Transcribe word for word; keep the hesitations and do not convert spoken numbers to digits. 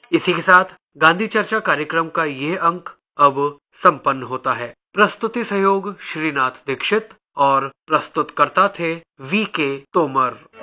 इसी के साथ गांधी चर्चा कार्यक्रम का यह अंक अब संपन्न होता है। प्रस्तुति सहयोग श्रीनाथ दीक्षित और प्रस्तुतकर्ता थे वी के तोमर।